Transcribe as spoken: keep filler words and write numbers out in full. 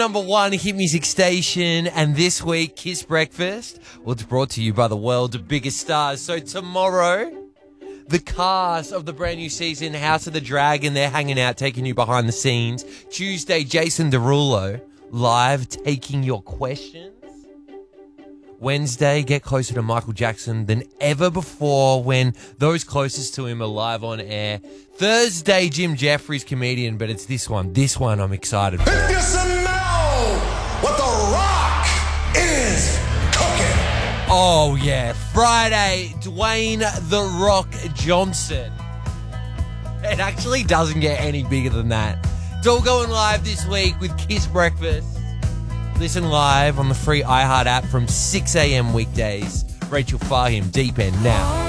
Number one hit music station, and this week, Kiss Breakfast. Well, it's brought to you by the world's biggest stars. So tomorrow, the cast of the brand new season, House of the Dragon, they're hanging out, taking you behind the scenes. Tuesday, Jason Derulo, live, taking your questions. Wednesday, get closer to Michael Jackson than ever before when those closest to him are live on air. Thursday, Jim Jeffries, comedian, but it's this one. This one I'm excited for. If you smell what The Rock is cooking. Oh, yeah. Friday, Dwayne The Rock Johnson. It actually doesn't get any bigger than that. It's all going live this week with Kiss Breakfast. Listen live on the free iHeart app from six a.m. weekdays. Rachel Fahim, Deep End now.